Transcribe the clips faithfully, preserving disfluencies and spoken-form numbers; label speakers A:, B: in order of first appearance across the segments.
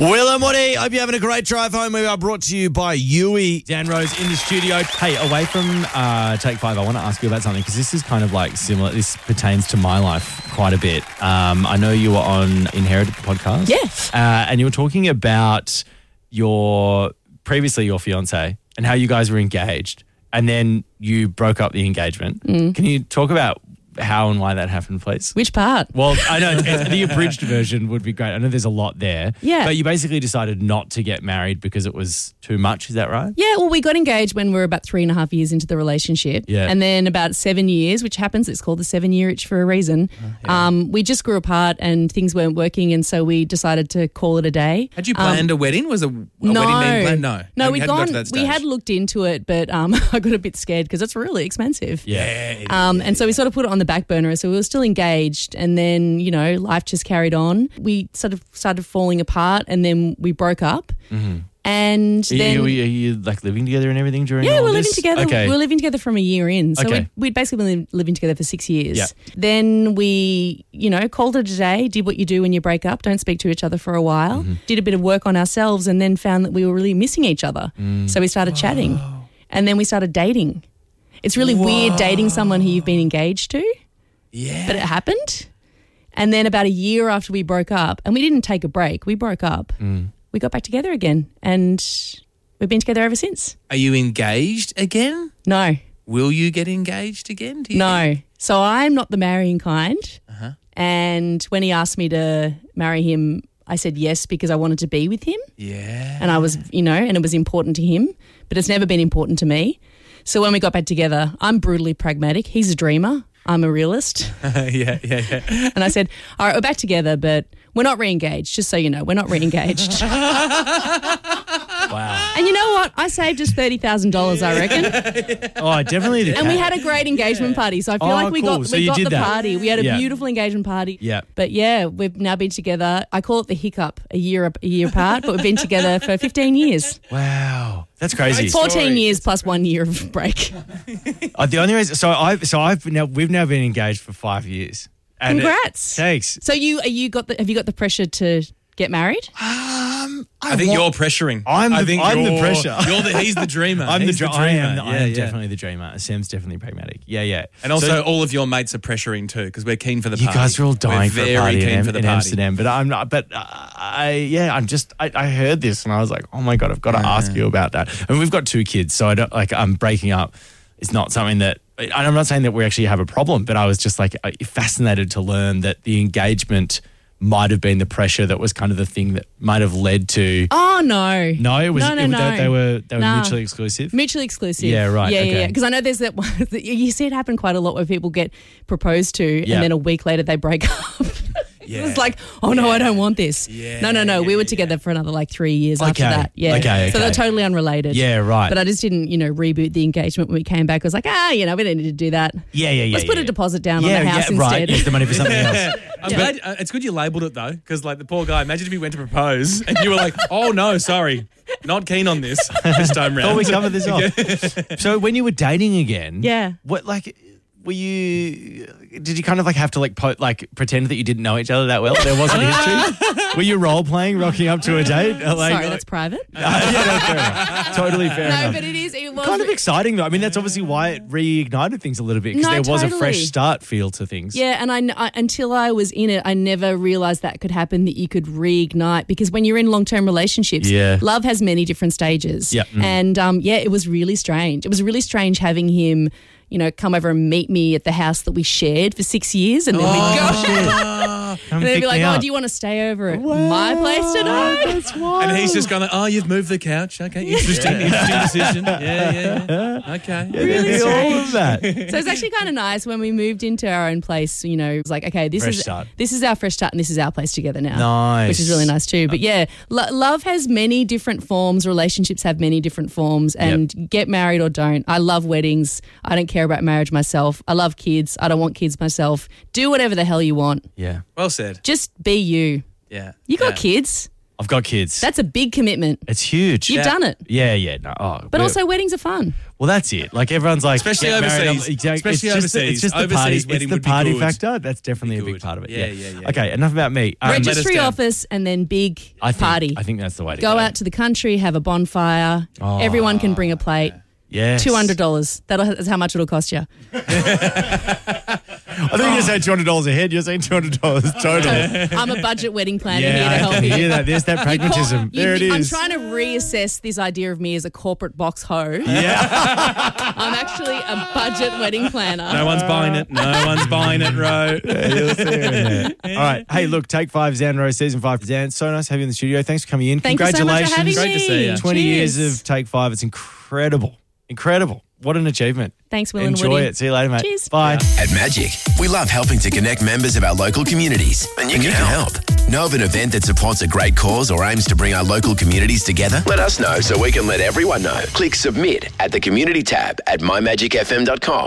A: Will and Woody, hope you're having a great drive home. We are brought to you by Yui. Dan Rose in the studio.
B: Hey, away from uh, Take Five, I want to ask you about something because this is kind of like similar. This pertains to my life quite a bit. Um, I know you were on Inherited podcast.
C: Yes.
B: Uh, and you were talking about your, previously your fiance and how you guys were engaged and then you broke up the engagement.
C: Mm.
B: Can you talk about how and why that happened, please?
C: Which part?
B: Well, I know it's, the abridged version would be great. I know there's a lot there.
C: Yeah.
B: But you basically decided not to get married because it was too much. Is that right?
C: Yeah, well, we got engaged when we were about three and a half years into the relationship.
B: Yeah.
C: And then about seven years, which happens, it's called the seven-year itch for a reason.
B: yeah.
C: Um, we just grew apart and things weren't working, and so we decided to call it a day.
D: Had you planned
C: Um,
D: a wedding? Was a, a
C: no,
D: wedding being planned? No.
C: No,
D: Hadn't-
C: we'd
D: hadn't got
C: gone,
D: to that
C: we
D: stage.
C: had looked into it, but um, I got a bit scared because it's really expensive.
B: Yeah.
C: Um, and so we sort of put it on the back burner. So we were still engaged, and then, you know, life just carried on. We sort of started falling apart, and then we broke up.
B: Mm-hmm.
C: And
B: Are
C: then...
B: you, are you like living together and everything during
C: Yeah,
B: all
C: we're living
B: this?
C: together.
B: Okay.
C: We were living together from a year in. So
B: Okay.
C: we'd, we'd basically been living together for six years.
B: Yeah.
C: Then we, you know, called it a day, did what you do when you break up, don't speak to each other for a while,
B: Mm-hmm.
C: did a bit of work on ourselves, and then found that we were really missing each other.
B: Mm.
C: So we started chatting, and then we started dating. It's really weird dating someone who you've been engaged to,
D: Yeah.
C: but it happened. And then about a year after we broke up, and we didn't take a break, we broke up,
B: Mm.
C: we got back together again, and we've been together ever since.
D: Are you engaged again?
C: No.
D: Will you get engaged again? Do you
C: No.
D: think?
C: So I'm not the marrying kind.
D: Uh-huh.
C: And when he asked me to marry him, I said yes because I wanted to be with him.
D: Yeah.
C: And I was, you know, and it was important to him, but it's never been important to me. So when we got back together, I'm brutally pragmatic. He's a dreamer. I'm a realist.
D: yeah, yeah, yeah.
C: And I said, all right, we're back together, but we're not re-engaged, just so you know. We're not re-engaged.
B: Wow.
C: And you know what? I saved us thirty thousand dollars, I reckon.
B: Oh, definitely. The
C: And we had a great engagement party. So I feel
B: Oh,
C: like we
B: cool.
C: got
B: So
C: we
B: you
C: got
B: did
C: the
B: that.
C: party. We had a
B: Yeah.
C: beautiful engagement party.
B: Yeah.
C: But yeah, we've now been together. I call it the hiccup, a year a year apart, but we've been together for fifteen years.
B: Wow. That's crazy.
C: fourteen years plus one year of break.
B: Uh, the only reason, so I've, so I've now, we've now been engaged for five years. And it-
C: Congrats.
B: thanks.
C: So you are you got the have you got the pressure to get married?
B: Um,
D: I think you're pressuring.
B: I'm
D: I
B: the-
D: think
B: I'm the
D: you're-
B: pressure.
D: You're the, he's the dreamer.
B: I'm the,
D: He's
B: dr-
D: the
B: I
D: dreamer.
B: am, the, I
D: Yeah,
B: am
D: yeah.
B: definitely the dreamer. Sam's definitely pragmatic. Yeah, yeah.
D: And also,
B: So-
D: all of your mates are pressuring too because we're keen for the
B: you
D: party.
B: guys are all dying
D: we're
B: for
D: very
B: a party
D: keen
B: in,
D: for the
B: in
D: party.
B: Amsterdam, but I'm not. But uh, I, yeah, I'm just. I, I heard this and I was like, oh my god, I've got to ask you about that. And we've got two kids, so I don't like. I'm breaking up. It's not something that. And I'm not saying that we actually have a problem, but I was just like fascinated to learn that the engagement might have been the pressure that was kind of the thing that might have led to.
C: Oh no.
B: No, it was.
C: No, no,
B: it,
C: no.
B: They, they were. They were
C: Nah.
B: mutually exclusive.
C: Mutually exclusive.
B: Yeah, right,
C: Yeah,
B: okay.
C: yeah, yeah. Because I know there's that one, you see it happen quite a lot where people get proposed to
B: Yeah.
C: and then a week later they break up.
D: Yeah.
C: It's like, oh no, I don't want this.
D: Yeah,
C: no, no, no. we
D: yeah,
C: were together for another like three years after
B: Okay,
C: that. Yeah.
B: okay,
C: So they're
B: okay.
C: totally unrelated.
B: Yeah, right.
C: But I just didn't, you know, reboot the engagement when we came back. I was like, ah, you know, we don't need to do that.
B: Yeah, yeah, yeah.
C: Let's put
B: yeah.
C: a deposit down
B: yeah,
C: on the house
B: yeah, right.
C: instead.
B: Use the money for something else.
D: I'm glad. Uh, it's good you labelled it though, because like the poor guy. Imagine if he went to propose and you were like, "Oh no, sorry, not keen on this this time round."
B: Thought we covered this off. So when you were dating again,
C: Yeah.
B: what like were you? Did you kind of like have to like po- like pretend that you didn't know each other that well? There wasn't history. Were you role playing, rocking up to a date? Uh, Like,
C: Sorry, that's private.
B: yeah, no, fair enough. Totally fair
C: No,
B: enough.
C: but it is, it was.
B: Kind of exciting though. I mean, that's obviously why it reignited things a little bit because
C: No,
B: there was a fresh
C: totally.
B: start feel to things.
C: Yeah, and I, I until I was in it, I never realized that could happen, that you could reignite, because when you're in long-term relationships,
B: Yeah.
C: love has many different stages.
B: Yeah. Mm.
C: And um, yeah, it was really strange. It was really strange having him, you know, come over and meet me at the house that we shared for six years, and then we'd go.
B: Come
C: And they'd
B: pick
C: be like,
B: me
C: "Oh,
B: up.
C: do you want to stay over at my place tonight?"
B: That's wild.
D: And he's just going, like, "Oh, you've moved the couch. Okay, interesting, interesting decision. Yeah, yeah, yeah. Okay."
C: Really
B: all
C: strange.
B: of that.
C: So it's actually kind of nice when we moved into our own place. You know, it was like, okay, this
B: Fresh
C: is
B: start.
C: this is our fresh start, and this is our place together now.
B: Nice.
C: Which is really nice too. But yeah, lo- love has many different forms. Relationships have many different forms, and get married or don't. I love weddings. I don't care about marriage myself. I love kids. I don't want kids myself. Do whatever the hell you want.
B: Yeah.
D: Well said.
C: Just be you.
D: Yeah.
C: You got
D: yeah.
C: kids.
B: I've got kids.
C: That's a big commitment.
B: it's huge.
C: You've
B: Yeah.
C: done it.
B: Yeah, yeah. No, oh,
C: But
B: we're-
C: also, weddings are fun.
B: well, that's it. Like everyone's like,
D: Especially
B: get married.
D: overseas.
B: I'm- exactly.
D: Especially
B: it's just,
D: overseas.
B: It's just the
D: Overseas
B: party.
D: wedding
B: It's the
D: would be
B: party
D: good.
B: factor. That's definitely a
D: Be
B: big
D: good.
B: part of it.
D: Yeah,
B: Yeah,
D: yeah, yeah.
B: Okay, enough about me. Um,
D: Regis-
C: Registry
D: down.
C: office and then big
B: I think,
C: party.
B: I think that's the way to
C: Go
B: go.
C: out to the country, have a bonfire. Everyone can bring a plate.
B: Yes.
C: Two hundred dollars. That's how much it'll cost you.
B: I think you said two hundred dollars a head. You're saying two hundred dollars total.
C: I'm a budget wedding planner
B: Yeah,
C: here to
B: I
C: help
B: can
C: you.
B: hear that. There's that pragmatism.
C: You-
B: there it
C: I'm
B: is.
C: trying to reassess this idea of me as a corporate box hoe.
B: Yeah.
C: I'm actually a budget wedding planner.
D: No one's buying it. No one's buying it, Ro.
B: You'll see it. All right. Hey, look, Take Five, Zan Rose, Season Five. Zan, so nice to have you in the studio. Thanks for coming in.
C: Thank you so much for having
B: Congratulations.
C: me.
D: Great to see you.
B: twenty
C: Cheers.
B: years of Take Five. It's incredible. Incredible. What an achievement.
C: Thanks, Will and
B: Enjoy
C: Woody.
B: it. See you later, mate.
C: Cheers.
B: Bye.
E: At Magic, we love helping to connect members of our local communities. And you, can, help. Know of an event that supports a great cause or aims to bring our local communities together? Let us know so we can let everyone know. Click Submit at the Community tab at my magic f m dot com.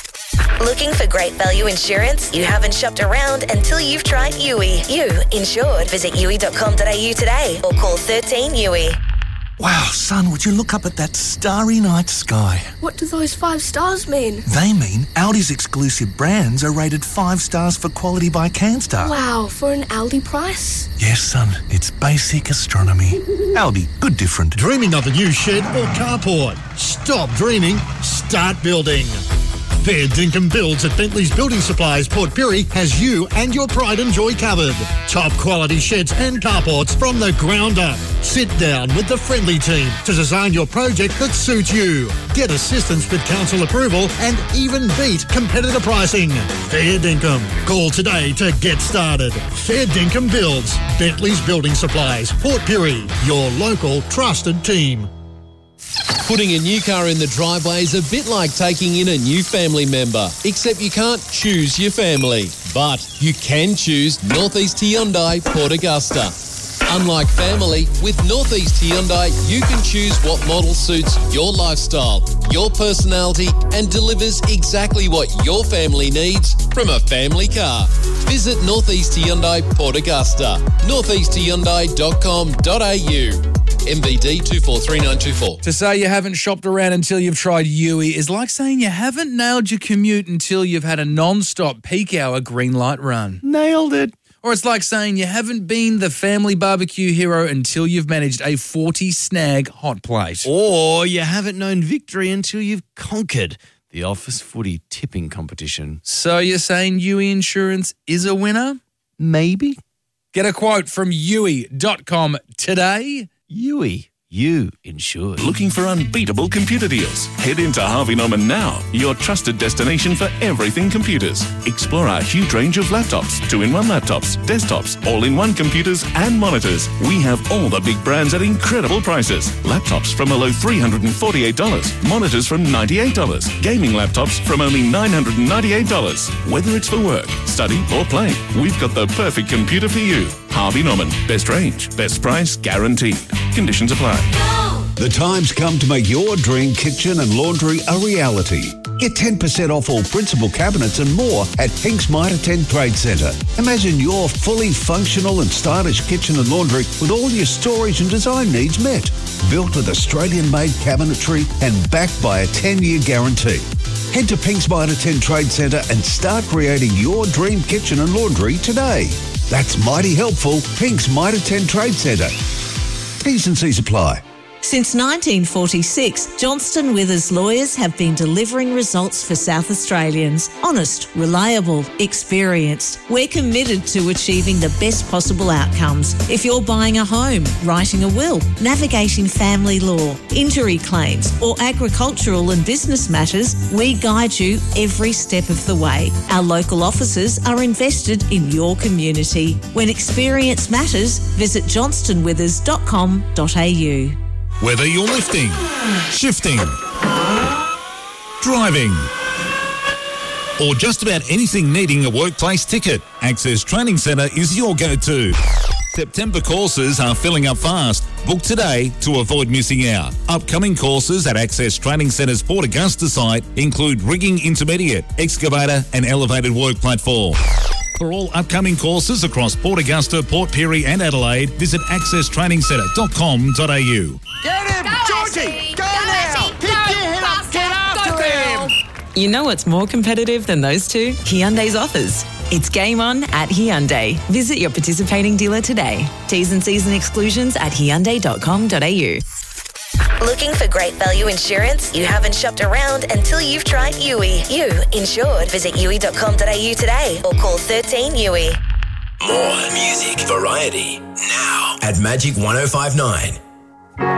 F: Looking for great value insurance? You haven't shopped around until you've tried U I. You insured. Visit u i dot com dot a u today or call thirteen U I.
G: Wow, son, would you look up at that starry night sky?
H: What do those five stars mean?
G: They mean Aldi's exclusive brands are rated five stars for quality by CanStar.
H: Wow, for an Aldi price?
G: Yes, son, it's basic astronomy. Aldi, good different.
I: Dreaming of a new shed or carport? Stop dreaming, start building. Fair Dinkum Builds at Bentley's Building Supplies, Port Pirie, has you and your pride and joy covered. Top quality sheds and carports from the ground up. Sit down with the friendly team to design your project that suits you. Get assistance with council approval and even beat competitor pricing. Fair Dinkum. Call today to get started. Fair Dinkum Builds, Bentley's Building Supplies, Port Pirie, your local trusted team.
J: Putting a new car in the driveway is a bit like taking in a new family member, except you can't choose your family. But you can choose Northeast Hyundai Port Augusta. Unlike family, with Northeast Hyundai, you can choose what model suits your lifestyle, your personality, and delivers exactly what your family needs from a family car. Visit Northeast Hyundai Port Augusta, northeast hyundai dot com dot a u. M V D two four three nine two four.
D: To say you haven't shopped around until you've tried U I is like saying you haven't nailed your commute until you've had a non-stop peak hour green light run.
B: Nailed it.
D: Or it's like saying you haven't been the family barbecue hero until you've managed a forty snag hot plate.
B: Or you haven't known victory until you've conquered the office footy tipping competition.
D: So you're saying U I Insurance is a winner?
B: Maybe.
D: Get a quote from U I dot com today.
B: U I. You insured.
K: Looking for unbeatable computer deals? Head into Harvey Norman now, your trusted destination for everything computers. Explore our huge range of laptops, two-in-one laptops, desktops, all-in-one computers and monitors. We have all the big brands at incredible prices. Laptops from a low three hundred forty-eight dollars, monitors from ninety-eight dollars, gaming laptops from only nine hundred ninety-eight dollars. Whether it's for work, study or play, we've got the perfect computer for you. Harvey Norman. Best range, best price, guaranteed. Conditions apply.
L: The time's come to make your dream kitchen and laundry a reality. Get ten percent off all principal cabinets and more at Pink's Mitre ten Trade Centre. Imagine your fully functional and stylish kitchen and laundry with all your storage and design needs met. Built with Australian-made cabinetry and backed by a ten-year guarantee. Head to Pink's Mitre ten Trade Centre and start creating your dream kitchen and laundry today. That's mighty helpful. Pink's Mitre ten Trade Centre. T's and C's apply.
M: Since nineteen forty-six, Johnston Withers lawyers have been delivering results for South Australians. Honest, reliable, experienced. We're committed to achieving the best possible outcomes. If you're buying a home, writing a will, navigating family law, injury claims, or agricultural and business matters, we guide you every step of the way. Our local offices are invested in your community. When experience matters, visit johnston withers dot com dot a u.
N: Whether you're lifting, shifting, driving, or just about anything needing a workplace ticket, Access Training Centre is your go-to. September courses are filling up fast. Book today to avoid missing out. Upcoming courses at Access Training Centre's Port Augusta site include rigging intermediate, excavator and elevated work platform, For all upcoming courses across Port Augusta, Port Pirie and Adelaide, visit access training centre dot com dot a u.
O: Get him!
P: Go,
O: Georgie!
P: Ashley!
O: Go,
P: Go,
O: now!
P: Ashley!
O: Pick
P: Go,
O: your head up!
P: faster!
O: Get after
P: Go,
O: him!
P: girl!
Q: You know what's more competitive than those two? Hyundai's offers. It's game on at Hyundai. Visit your participating dealer today. T's and C's and exclusions at hyundai dot com dot a u.
F: Looking for great value insurance? You haven't shopped around until you've tried U I. You insured. Visit U I dot com dot a u today or call thirteen U I.
E: More music, variety, now at Magic one oh five nine.